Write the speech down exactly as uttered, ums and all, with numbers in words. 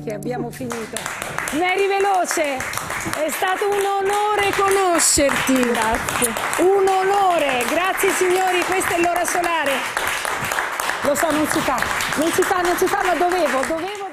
che abbiamo finito. Mary Veloce, è stato un onore conoscerti. Grazie. Un onore, grazie signori, questa è l'ora solare. Lo so, non si fa, non si fa, non si fa, ma dovevo, dovevo.